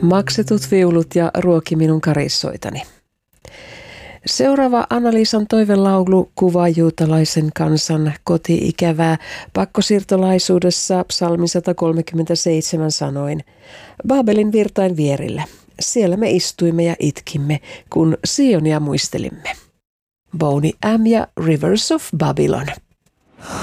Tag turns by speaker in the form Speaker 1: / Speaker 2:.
Speaker 1: Maksetut viulut ja ruoki minun karissoitani. Seuraava Anna-Liisan toivelaulu kuvaa juutalaisen kansan koti-ikävää pakkosiirtolaisuudessa psalmin 137 sanoin. Baabelin virtain vierillä. Siellä me istuimme ja itkimme, kun Sionia muistelimme. Boney M. ja Rivers of Babylon.